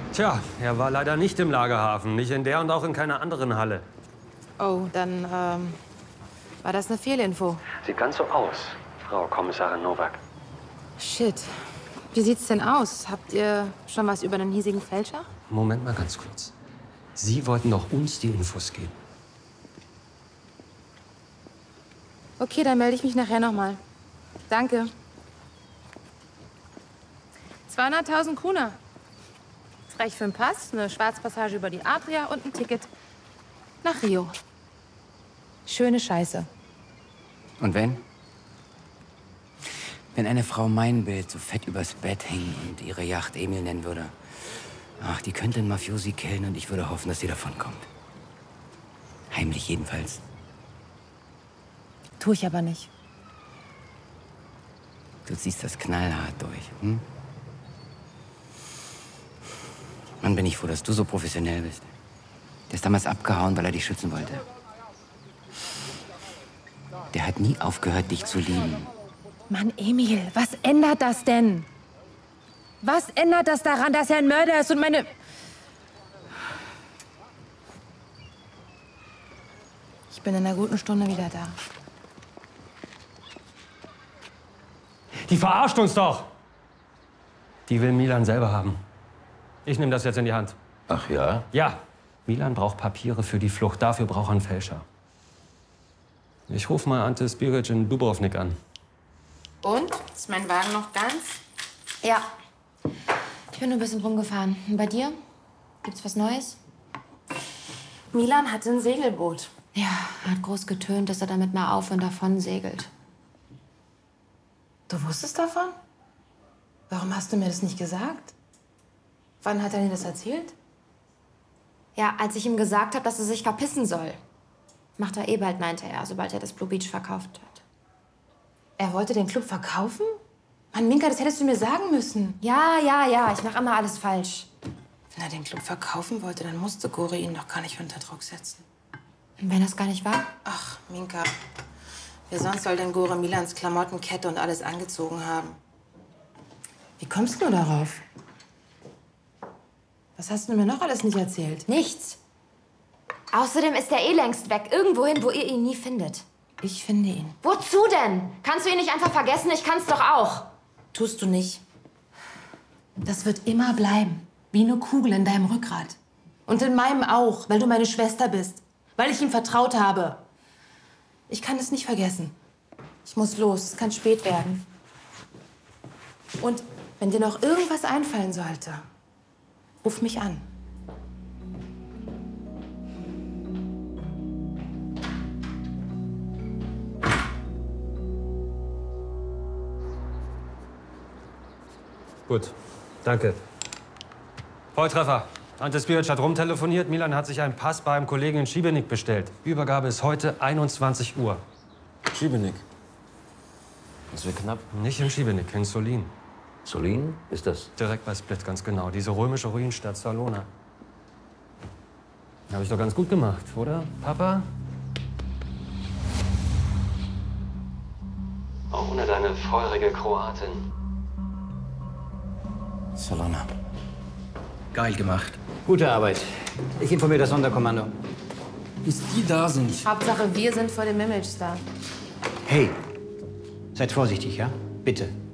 Tja, er war leider nicht im Lagerhafen. Nicht in der und auch in keiner anderen Halle. Oh, dann war das eine Fehlinfo. Sieht ganz so aus, Frau Kommissarin Nowak. Shit. Wie sieht's denn aus? Habt ihr schon was über einen hiesigen Fälscher? Moment mal ganz kurz. Sie wollten doch uns die Infos geben. Okay, dann melde ich mich nachher noch mal. Danke. 200.000 Kuna. Das reicht für einen Pass, eine Schwarzpassage über die Adria und ein Ticket nach Rio. Schöne Scheiße. Und wenn? Wenn eine Frau mein Bild so fett übers Bett hängen und ihre Yacht Emil nennen würde. Ach, die könnte einen Mafiosi killen und ich würde hoffen, dass sie davonkommt. Heimlich jedenfalls. Tue ich aber nicht. Du ziehst das knallhart durch, hm? Mann, bin ich froh, dass du so professionell bist. Der ist damals abgehauen, weil er dich schützen wollte. Der hat nie aufgehört, dich zu lieben. Mann, Emil, was ändert das denn? Was ändert das daran, dass er ein Mörder ist und meine... Ich bin in einer guten Stunde wieder da. Die verarscht uns doch! Die will Milan selber haben. Ich nehme das jetzt in die Hand. Ach ja? Ja, Milan braucht Papiere für die Flucht. Dafür braucht er einen Fälscher. Ich rufe mal Ante Spiric in Dubrovnik an. Und? Ist mein Wagen noch ganz? Ja. Ich bin nur ein bisschen rumgefahren. Und bei dir? Gibt's was Neues? Milan hatte ein Segelboot. Ja, er hat groß getönt, dass er damit mal auf und davon segelt. Du wusstest davon? Warum hast du mir das nicht gesagt? Wann hat er dir das erzählt? Ja, als ich ihm gesagt habe, dass er sich verpissen soll. Macht er eh bald, meinte er, sobald er das Blue Beach verkauft hat. Er wollte den Club verkaufen? Mann, Minka, das hättest du mir sagen müssen. Ja, ich mache immer alles falsch. Wenn er den Club verkaufen wollte, dann musste Gore ihn doch gar nicht unter Druck setzen. Und wenn das gar nicht war? Ach, Minka, wer sonst soll denn Gore Milans Klamotten, Kette und alles angezogen haben? Wie kommst du darauf? Was hast du mir noch alles nicht erzählt? Nichts. Außerdem ist er eh längst weg. Irgendwohin, wo ihr ihn nie findet. Ich finde ihn. Wozu denn? Kannst du ihn nicht einfach vergessen? Ich kann's doch auch. Tust du nicht. Das wird immer bleiben. Wie eine Kugel in deinem Rückgrat. Und in meinem auch, weil du meine Schwester bist. Weil ich ihm vertraut habe. Ich kann es nicht vergessen. Ich muss los, es kann spät werden. Und wenn dir noch irgendwas einfallen sollte, ruf mich an. Gut, danke. Volltreffer. Ante Spiric hat rumtelefoniert. Milan hat sich einen Pass bei einem Kollegen in Šibenik bestellt. Übergabe ist heute 21 Uhr. Šibenik. Das wird knapp. Nicht in Šibenik, in Solin. Solin ist das? Direkt bei Split, ganz genau. Diese römische Ruinenstadt Salona. Habe ich doch ganz gut gemacht, oder, Papa? Auch ohne deine feurige Kroatin. Salona. Geil gemacht. Gute Arbeit. Ich informiere das Sonderkommando. Bis die da sind. Hauptsache, wir sind vor dem Image-Star. Hey, seid vorsichtig, ja? Bitte.